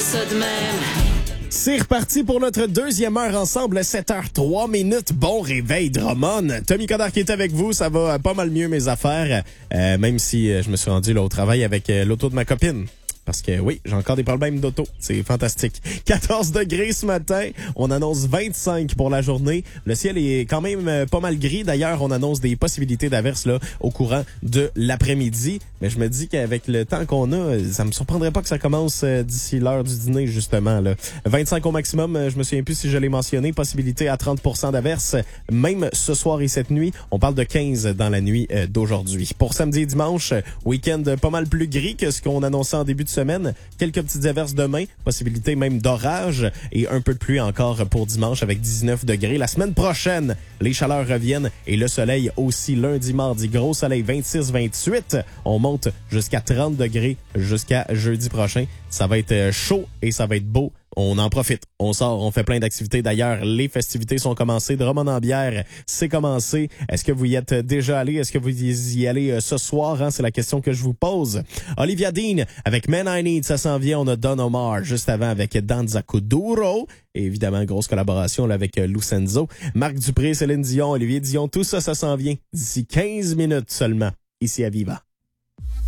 ça de même. C'est reparti pour notre deuxième heure ensemble, 7h03. Bon réveil, Drummond. Tommy Codard qui est avec vous. Ça va pas mal mieux, mes affaires. Même si je me suis rendu là au travail avec l'auto de ma copine. Parce que oui, j'ai encore des problèmes d'auto. C'est fantastique. 14 degrés ce matin. On annonce 25 pour la journée. Le ciel est quand même pas mal gris. D'ailleurs, on annonce des possibilités d'averses là au courant de l'après-midi. Mais je me dis qu'avec le temps qu'on a, ça me surprendrait pas que ça commence d'ici l'heure du dîner, justement. Là. 25 au maximum. Je me souviens plus si je l'ai mentionné. Possibilité à 30% d'averses. Même ce soir et cette nuit, on parle de 15 dans la nuit d'aujourd'hui. Pour samedi et dimanche, week-end pas mal plus gris que ce qu'on annonçait en début de semaine. Quelques petites averses demain, possibilité même d'orage et un peu de pluie encore pour dimanche avec 19 degrés. La semaine prochaine, les chaleurs reviennent et le soleil aussi lundi, mardi. Gros soleil 26-28. On monte jusqu'à 30 degrés jusqu'à jeudi prochain. Ça va être chaud et ça va être beau. On en profite. On sort, on fait plein d'activités. D'ailleurs, les festivités sont commencées. Drummond-en-Bière, c'est commencé. Est-ce que vous y êtes déjà allé? Est-ce que vous y allez ce soir? C'est la question que je vous pose. Olivia Dean avec Men I Need, ça s'en vient. On a Don Omar juste avant avec Danza Kuduro. Et évidemment, grosse collaboration là, avec Lucenzo. Marc Dupré, Céline Dion, Olivier Dion, tout ça, ça s'en vient d'ici 15 minutes seulement, ici à Viva.